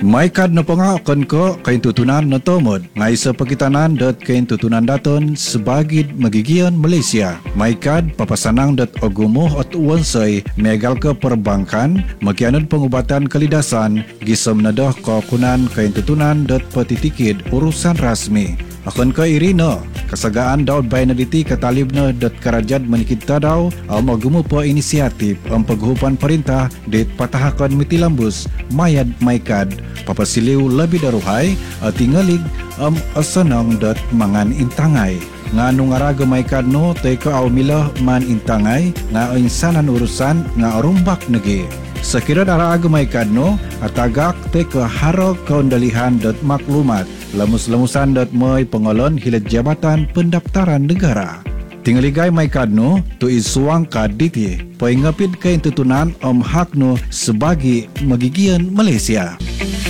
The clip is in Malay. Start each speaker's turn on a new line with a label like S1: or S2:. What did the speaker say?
S1: May kad na pangakan ko kain tutunan na tomod. Ngay sa pakitanan kain tutunan daton sebagid magigian Malaysia. May kad papasanang ogumuh at uwansay megal ke perbankan magianod pengobatan kalidasan gisam nadah kakunan kain tutunan patitikid urusan rasmi. Akan ka irino, kasagaan daw bay na diti katalib na karajad manikita daw ang magumo po inisiatif ang paghupan perintah dit patahakan mitilambus mayad maykad papasiliw labi daruhay at tingalig ang asanang mangan intangay. Nga nung araga maykad no teka aw milah man intangay nga insanan urusan nga arumbak nagi. Sa kirad araga maykad no atagak teka harog kaundalihan maklumat lamus-lamusan may pengolon hilat jabatan pendaftaran negara. Tingaligay may kadno tu isuang kad diti poingapid kain tutunan hak no sebagi magigian Malaysia.